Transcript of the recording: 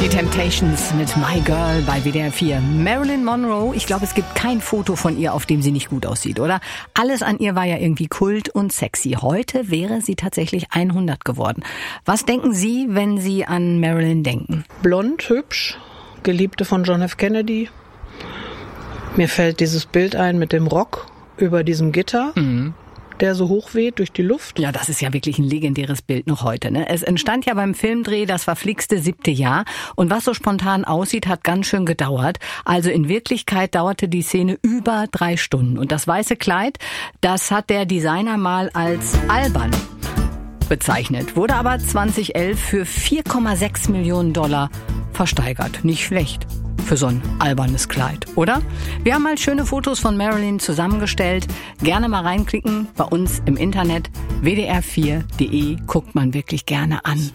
Die Temptations mit My Girl bei WDR 4. Marilyn Monroe, ich glaube, es gibt kein Foto von ihr, auf dem sie nicht gut aussieht, oder? Alles an ihr war ja irgendwie Kult und sexy. Heute wäre sie tatsächlich 100 geworden. Was denken Sie, wenn Sie an Marilyn denken? Blond, hübsch, Geliebte von John F. Kennedy. Mir fällt dieses Bild ein mit dem Rock über diesem Gitter. Der so hoch weht durch die Luft. Ja, das ist ja wirklich ein legendäres Bild noch heute, ne? Es entstand ja beim Filmdreh das verflixte 7. Jahr. Und was so spontan aussieht, hat ganz schön gedauert. Also in Wirklichkeit dauerte die Szene über 3 Stunden. Und das weiße Kleid, das hat der Designer mal als albern bezeichnet. Wurde aber 2011 für $4,6 Millionen versteigert. Nicht schlecht für so ein albernes Kleid, oder? Wir haben mal schöne Fotos von Marilyn zusammengestellt. Gerne mal reinklicken bei uns im Internet. WDR4.de guckt man wirklich gerne an.